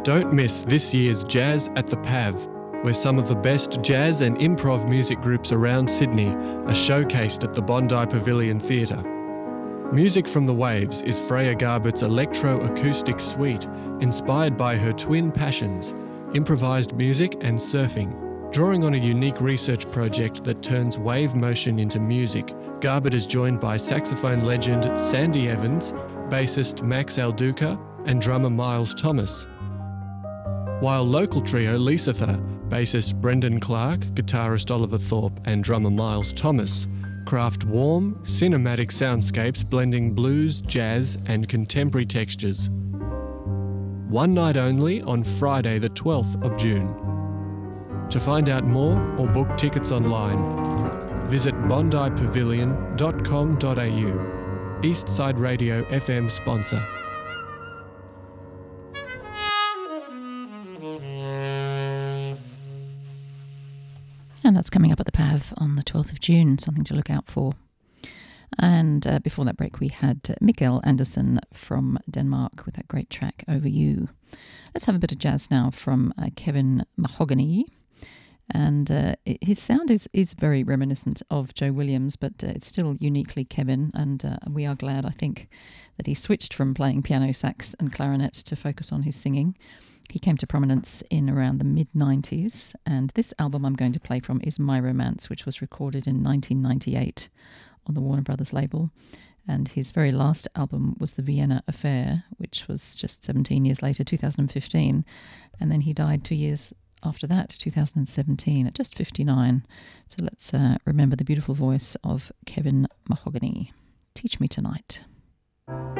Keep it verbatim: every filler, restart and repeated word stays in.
Don't miss this year's Jazz at the P A V, where some of the best jazz and improv music groups around Sydney are showcased at the Bondi Pavilion Theatre. Music from the Waves is Freya Garbutt's electro-acoustic suite, inspired by her twin passions, improvised music and surfing. Drawing on a unique research project that turns wave motion into music, Garbutt is joined by saxophone legend Sandy Evans, bassist Max Alduca, and drummer Miles Thomas. While local trio Lisatha, bassist Brendan Clark, guitarist Oliver Thorpe, and drummer Miles Thomas craft warm, cinematic soundscapes blending blues, jazz, and contemporary textures. One night only on Friday the twelfth of June. To find out more or book tickets online, visit bondi pavilion dot com dot a u. Eastside Radio F M sponsor. And that's coming up at the P A V on the twelfth of June, something to look out for. And uh, before that break, we had uh, Mikael Anderson from Denmark with that great track, Over You. Let's have a bit of jazz now from uh, Kevin Mahogany. And uh, it, his sound is, is very reminiscent of Joe Williams, but uh, it's still uniquely Kevin. And uh, we are glad, I think, that he switched from playing piano, sax and clarinet to focus on his singing. He came to prominence in around the mid nineties, and this album I'm going to play from is My Romance, which was recorded in nineteen ninety-eight on the Warner Brothers label. And his very last album was The Vienna Affair, which was just seventeen years later, two thousand fifteen. And then he died two years after that, two thousand seventeen, at just fifty-nine. So let's uh, remember the beautiful voice of Kevin Mahogany. Teach Me Tonight.